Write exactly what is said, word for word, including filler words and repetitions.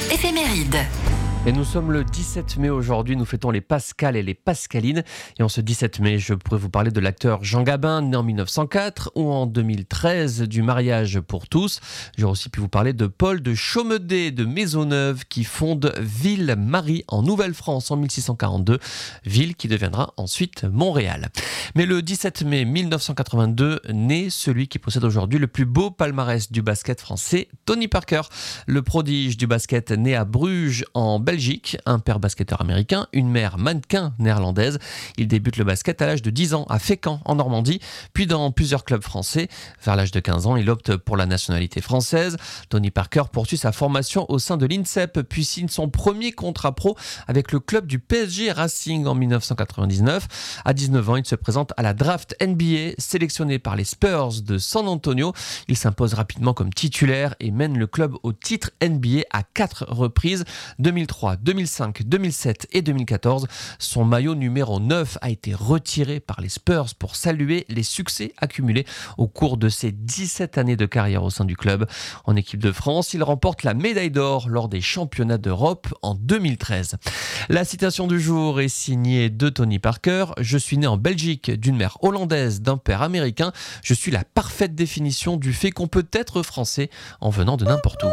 Éphéméride. Et nous sommes le dix-sept mai aujourd'hui, nous fêtons les Pascal et les Pascalines. Et en ce dix-sept mai, je pourrais vous parler de l'acteur Jean Gabin, né en mille neuf cent quatre, ou en deux mille treize, du mariage pour tous. J'aurais aussi pu vous parler de Paul de Chaumedet de Maisonneuve, qui fonde Ville-Marie en Nouvelle-France en mille six cent quarante-deux, ville qui deviendra ensuite Montréal. Mais le dix-sept mai mille neuf cent quatre-vingt-deux, naît celui qui possède aujourd'hui le plus beau palmarès du basket français, Tony Parker. Le prodige du basket né à Bruges en Belgique, un père basketteur américain, une mère mannequin néerlandaise. Il débute le basket à l'âge de dix ans à Fécamp en Normandie, puis dans plusieurs clubs français. Vers l'âge de quinze ans, il opte pour la nationalité française. Tony Parker poursuit sa formation au sein de l'INSEP, puis signe son premier contrat pro avec le club du P S G Racing en mille neuf cent quatre-vingt-dix-neuf. À dix-neuf ans, il se présente à la draft N B A, sélectionné par les Spurs de San Antonio. Il s'impose rapidement comme titulaire et mène le club au titre N B A à quatre reprises, deux mille trois, deux mille cinq, deux mille sept et deux mille quatorze. Son maillot numéro neuf a été retiré par les Spurs pour saluer les succès accumulés au cours de ses dix-sept années de carrière au sein du club. En équipe de France, il remporte la médaille d'or lors des championnats d'Europe en deux mille treize. La citation du jour est signée de Tony Parker. « Je suis né en Belgique d'une mère hollandaise, d'un père américain. Je suis la parfaite définition du fait qu'on peut être français en venant de n'importe où. »